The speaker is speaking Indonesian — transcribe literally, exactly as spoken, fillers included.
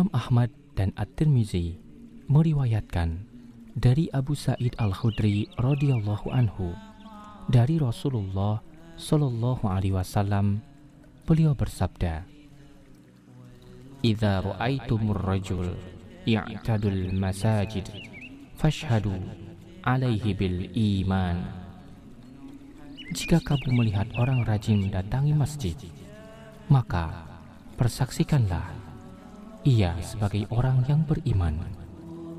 Imam Ahmad dan At-Tirmizi meriwayatkan dari Abu Sa'id Al-Khudri radhiyallahu anhu dari Rasulullah sallallahu alaihi wasallam, beliau bersabda, "Idza ra'aitumur rajul ya'tadul masajid fashhadu alaihi bil iman." Jika kamu melihat orang rajin mendatangi masjid, maka persaksikanlah ia sebagai orang yang beriman.